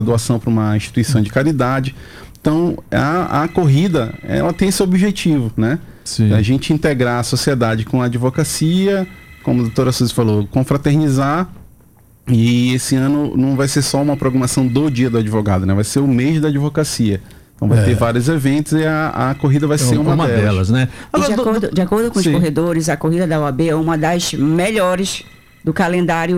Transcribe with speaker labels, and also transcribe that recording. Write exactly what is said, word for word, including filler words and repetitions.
Speaker 1: doação para uma instituição de caridade. Então, a, a corrida, ela tem esse objetivo, né?
Speaker 2: Sim.
Speaker 1: A gente integrar a sociedade com a advocacia, como a doutora Suzy falou, confraternizar. E esse ano não vai ser só uma programação do Dia do Advogado, né? Vai ser o mês da advocacia. Então vai é. ter vários eventos e a, a corrida vai é ser uma,
Speaker 2: uma delas. delas, né?
Speaker 3: Agora, de, acordo, de acordo com Sim. os corredores, a corrida da O A B é uma das melhores do calendário